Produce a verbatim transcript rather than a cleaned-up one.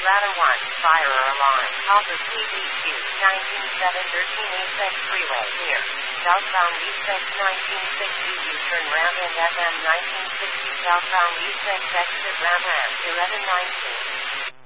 Colorado one, fire alarm. Call the C D Q, nineteen seven thirteen East X Freeway, near southbound East X nineteen sixty U-turn ramp and F M nineteen sixty southbound East X exit ramp eleven nineteen.